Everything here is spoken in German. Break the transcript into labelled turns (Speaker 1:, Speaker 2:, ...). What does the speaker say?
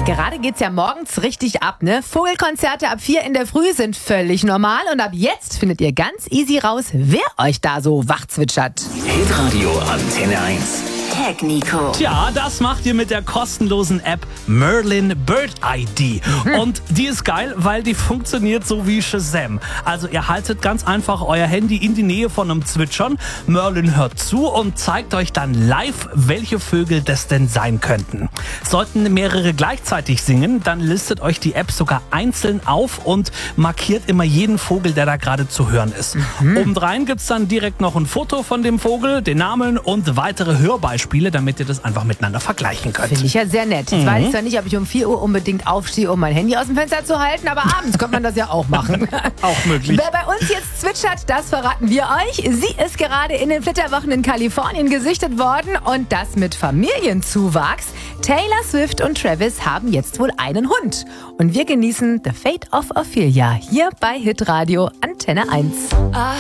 Speaker 1: Gerade geht's ja morgens richtig ab, ne? Vogelkonzerte ab 4 in der Früh sind völlig normal und ab jetzt findet ihr ganz easy raus, wer euch da so wach zwitschert.
Speaker 2: Hitradio Antenne 1.
Speaker 3: Tag Nico.
Speaker 4: Tja, das macht ihr mit der kostenlosen App Merlin Bird ID. Und die ist geil, weil die funktioniert so wie Shazam. Also ihr haltet ganz einfach euer Handy in die Nähe von einem Zwitschern. Merlin hört zu und zeigt euch dann live, welche Vögel das denn sein könnten. Sollten mehrere gleichzeitig singen, dann listet euch die App sogar einzeln auf und markiert immer jeden Vogel, der da gerade zu hören ist. Obendrein gibt's dann direkt noch ein Foto von dem Vogel, den Namen und weitere Hörbeispiele, damit ihr das einfach miteinander vergleichen könnt.
Speaker 1: Finde ich ja sehr nett. Jetzt weiß ich zwar nicht, ob ich um 4 Uhr unbedingt aufstehe, um mein Handy aus dem Fenster zu halten, aber abends könnte man das ja auch machen.
Speaker 4: Auch möglich.
Speaker 1: Wer bei uns jetzt zwitschert, das verraten wir euch. Sie ist gerade in den Flitterwochen in Kalifornien gesichtet worden und das mit Familienzuwachs. Taylor Swift und Travis haben jetzt wohl einen Hund. Und wir genießen The Fate of Ophelia hier bei Hitradio Antenne 1.